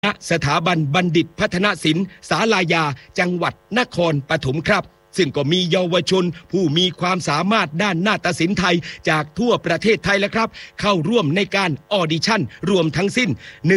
ณสถาบันบัณฑิตพัฒนศิลป์ศาลายาจังหวัดนครปฐมครับซึ่งก็มีเยาวชนผู้มีความสามารถด้านนาฏศิลป์ไทยจากทั่วประเทศไทยแล้วครับเข้าร่วมในการออดิชั่นรวมทั้งสิ้น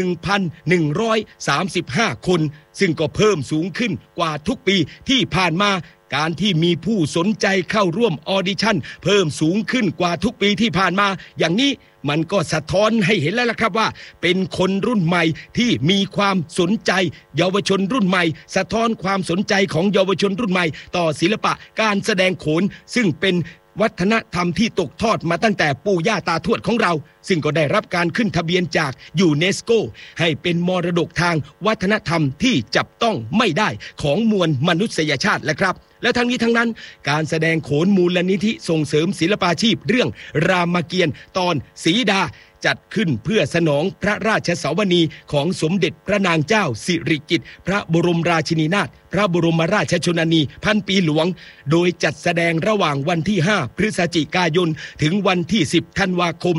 1,135 คนซึ่งก็เพิ่มสูงขึ้นกว่าทุกปีที่ผ่านมาการที่มีผู้สนใจเข้าร่วมออดิชั่นเพิ่มสูงขึ้นกว่าทุกปีที่ผ่านมาอย่างนี้มันก็สะท้อนให้เห็นแล้วล่ะครับว่าเป็นคนรุ่นใหม่ที่มีความสนใจเยาวชนรุ่นใหม่สะท้อนความสนใจของเยาวชนรุ่นใหม่ต่อศิลปะการแสดงโขนซึ่งเป็นวัฒนธรรมที่ตกทอดมาตั้งแต่ปู่ย่าตาทวดของเราซึ่งก็ได้รับการขึ้นทะเบียนจากยูเนสโกให้เป็นมรดกทางวัฒนธรรมที่จับต้องไม่ได้ของมวลมนุษยชาติแหละครับและทั้งนี้ทั้งนั้นการแสดงโขนมูลนิธิส่งเสริมศิลปาชีพเรื่องรามเกียรติ์ตอนศรีดาจัดขึ้นเพื่อสนองพระราชสวนีของสมเด็จพระนางเจ้าสิริกิติ์พระบรมราชินีนาถพระบรมราชชนนีพันปีหลวงโดยจัดแสดงระหว่างวันที่5พฤศจิกายนถึงวันที่10ธันวาคม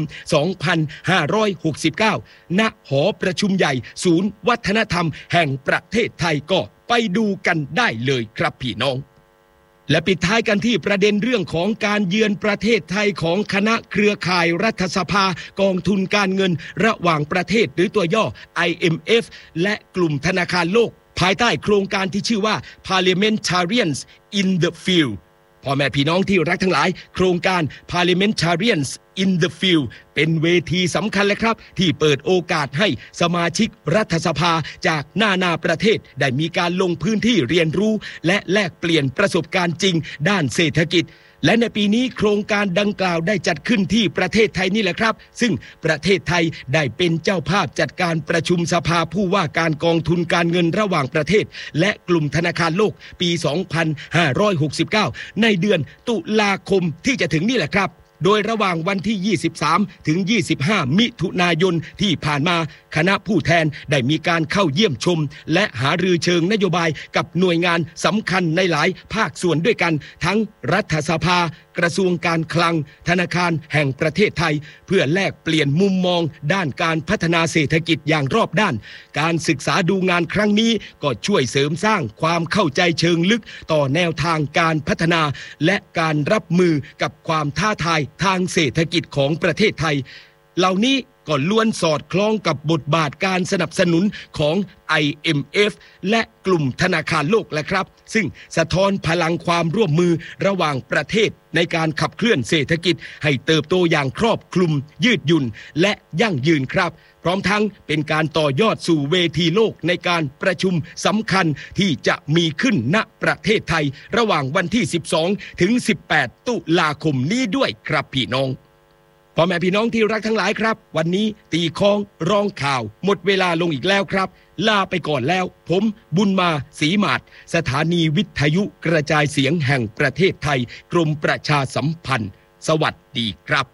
2569ณหอประชุมใหญ่ศูนย์วัฒนธรรมแห่งประเทศไทยก็ไปดูกันได้เลยครับพี่น้องและปิดท้ายกันที่ประเด็นเรื่องของการเยือนประเทศไทยของคณะเครือข่ายรัฐสภากองทุนการเงินระหว่างประเทศหรือตัวย่อ IMF และกลุ่มธนาคารโลกภายใต้โครงการที่ชื่อว่า Parliamentarians in the Field พ่อแม่พี่น้องที่รักทั้งหลายโครงการ Parliamentarians in the Field เป็นเวทีสำคัญเลยครับที่เปิดโอกาสให้สมาชิกรัฐสภาจากนาประเทศได้มีการลงพื้นที่เรียนรู้และแลกเปลี่ยนประสบการณ์จริงด้านเศรษฐกิจและในปีนี้โครงการดังกล่าวได้จัดขึ้นที่ประเทศไทยนี่แหละครับซึ่งประเทศไทยได้เป็นเจ้าภาพจัดการประชุมสภาผู้ว่าการกองทุนการเงินระหว่างประเทศและกลุ่มธนาคารโลกปี 2569 ในเดือนตุลาคมที่จะถึงนี่แหละครับโดยระหว่างวันที่23ถึง25มิถุนายนที่ผ่านมาคณะผู้แทนได้มีการเข้าเยี่ยมชมและหารือเชิงนโยบายกับหน่วยงานสำคัญในหลายภาคส่วนด้วยกันทั้งรัฐสภากระทรวงการคลังธนาคารแห่งประเทศไทยเพื่อแลกเปลี่ยนมุมมองด้านการพัฒนาเศรษฐกิจอย่างรอบด้านการศึกษาดูงานครั้งนี้ก็ช่วยเสริมสร้างความเข้าใจเชิงลึกต่อแนวทางการพัฒนาและการรับมือกับความท้าทายทางเศรษฐกิจของประเทศไทยเหล่านี้ก็ล้วนสอดคล้องกับบทบาทการสนับสนุนของ IMF และกลุ่มธนาคารโลกแหละครับซึ่งสะท้อนพลังความร่วมมือระหว่างประเทศในการขับเคลื่อนเศรษฐกิจให้เติบโตอย่างครอบคลุมยืดหยุ่นและยั่งยืนครับพร้อมทั้งเป็นการต่อยอดสู่เวทีโลกในการประชุมสำคัญที่จะมีขึ้นณประเทศไทยระหว่างวันที่12ถึง18ตุลาคมนี้ด้วยครับพี่น้องพ่อแม่พี่น้องที่รักทั้งหลายครับวันนี้ตีค้องร้องข่าวหมดเวลาลงอีกแล้วครับลาไปก่อนแล้วผมบุญมาศรีหมาดสถานีวิทยุกระจายเสียงแห่งประเทศไทยกรมประชาสัมพันธ์สวัสดีครับ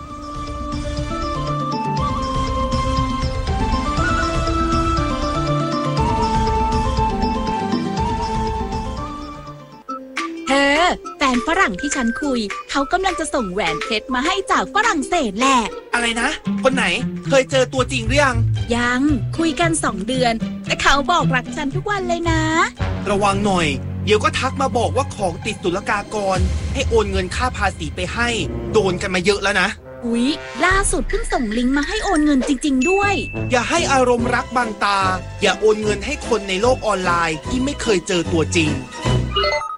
แฟนฝรั่งที่ฉันคุยเขากำลังจะส่งแหวนเพชรมาให้จากฝรั่งเศสแหละอะไรนะคนไหนเคยเจอตัวจริงหรือยังคุยกัน2 เดือนแต่เขาบอกรักฉันทุกวันเลยนะระวังหน่อยเดี๋ยวก็ทักมาบอกว่าของติดศุลกากรให้โอนเงินค่าภาษีไปให้โดนกันมาเยอะแล้วนะอุ๊ยล่าสุดเพิ่งส่งลิงก์มาให้โอนเงินจริงๆด้วยอย่าให้อารมณ์รักบังตาอย่าโอนเงินให้คนในโลกออนไลน์ที่ไม่เคยเจอตัวจริง